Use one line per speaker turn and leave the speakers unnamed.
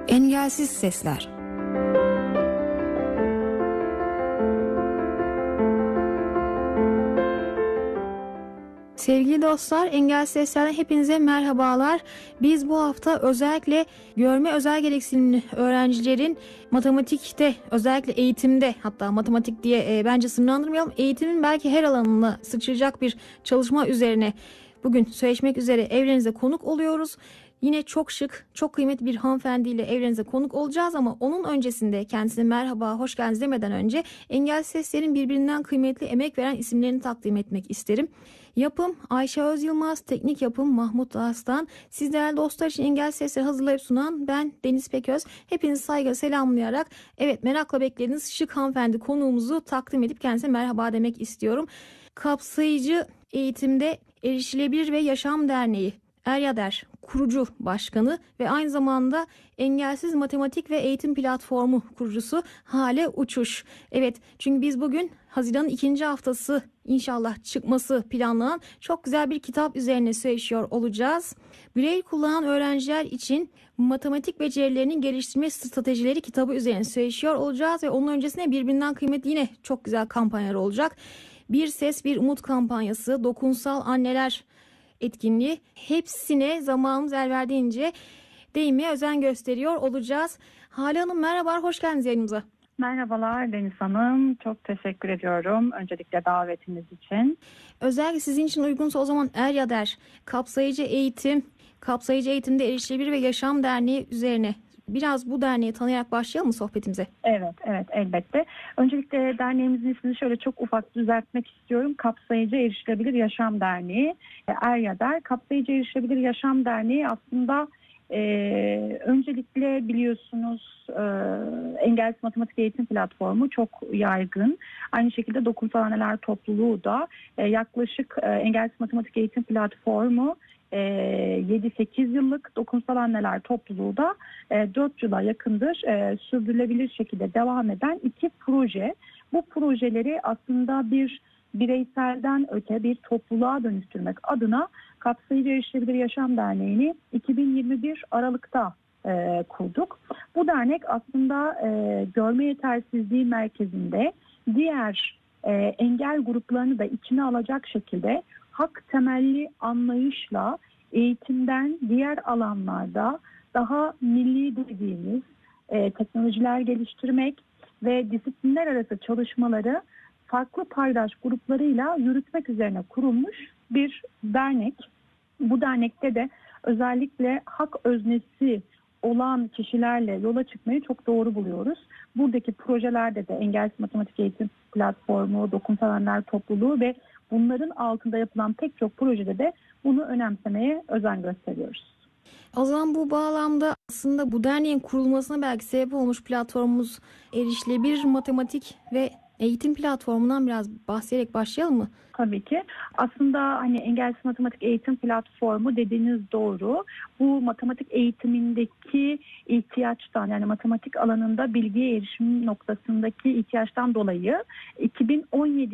Engelsiz Sesler. Sevgili dostlar, Engelsiz Sesler'den hepinize merhabalar. Biz bu hafta özellikle görme özel gereksinimli öğrencilerin matematikte, özellikle eğitimde, hatta matematik diye bence sınırlandırmayalım, eğitimin belki her alanına sıçrayacak bir çalışma üzerine bugün söyleşmek üzere evlerinize konuk oluyoruz. Yine çok şık, çok kıymetli bir hanımefendiyle evlerinize konuk olacağız ama onun öncesinde kendisine merhaba, hoş geldiniz demeden önce Engelsiz Sesler'in birbirinden kıymetli emek veren isimlerini takdim etmek isterim. Yapım Ayşe Özyılmaz, teknik yapım Mahmut Aslan. Siz değerli dostlar için Engelsiz Sesleri hazırlayıp sunan ben Deniz Peköz. Hepinizi saygıyla selamlayarak merakla beklediğiniz şık hanımefendi konuğumuzu takdim edip kendisine merhaba demek istiyorum. Kapsayıcı Eğitimde Erişilebilir ve Yaşam Derneği ERYADER kurucu başkanı ve aynı zamanda Engelsiz Matematik ve Eğitim Platformu kurucusu Hale Uçuş. Evet, çünkü biz bugün Haziran'ın 2. haftası inşallah çıkması planlanan çok güzel bir kitap üzerine söyleşiyor olacağız. Braille kullanan öğrenciler için matematik becerilerini geliştirme stratejileri kitabı üzerine söyleşiyor olacağız ve onun öncesinde birbirinden kıymetli yine çok güzel kampanyalar olacak. Bir Ses Bir Umut kampanyası, dokunsal anneler etkinliği, hepsine zamanımız el verdiğince değinmeye özen gösteriyor olacağız. Hale Hanım merhaba, hoş geldiniz yayınımıza.
Merhabalar Deniz Hanım, çok teşekkür ediyorum öncelikle davetiniz için.
Özellikle sizin için uygunsa o zaman ERYADER, Kapsayıcı Eğitimde Erişilebilir ve Yaşam Derneği üzerine biraz bu derneği tanıyarak başlayalım mı sohbetimize?
Evet elbette. Öncelikle derneğimizin ismini şöyle çok ufak düzeltmek istiyorum. Kapsayıcı Erişilebilir Yaşam Derneği, ERYADER. Kapsayıcı Erişilebilir Yaşam Derneği aslında öncelikle biliyorsunuz Engelsiz Matematik Eğitim Platformu çok yaygın. Aynı şekilde Dokunsal Anneler Topluluğu da yaklaşık Engelsiz Matematik Eğitim Platformu 7-8 yıllık, Dokunsal Anneler Topluluğu da 4 yıla yakındır sürdürülebilir şekilde devam eden 2 proje. Bu projeleri aslında bir bireyselden öte bir topluluğa dönüştürmek adına Kapsayıcı Erişilebilir Yaşam Derneği'ni 2021 Aralık'ta kurduk. Bu dernek aslında görme yetersizliği merkezinde diğer engel gruplarını da içine alacak şekilde hak temelli anlayışla eğitimden diğer alanlarda daha milli dediğimiz teknolojiler geliştirmek ve disiplinler arası çalışmaları farklı paydaş gruplarıyla yürütmek üzerine kurulmuş bir dernek. Bu dernekte de özellikle hak öznesi olan kişilerle yola çıkmayı çok doğru buluyoruz. Buradaki projelerde de Engelsiz Matematik Eğitim Platformu, Dokunsal Anneler Topluluğu ve bunların altında yapılan pek çok projede de bunu önemsemeye özen gösteriyoruz.
O zaman bu bağlamda aslında bu derneğin kurulmasına belki sebep olmuş platformumuz Erişilebilir Matematik ve Eğitim Platformu'ndan biraz bahsederek başlayalım mı?
Tabii ki. Aslında hani Engelsiz Matematik Eğitim Platformu dediğiniz doğru. Bu matematik eğitimindeki ihtiyaçtan, yani matematik alanında bilgiye erişim noktasındaki ihtiyaçtan dolayı 2017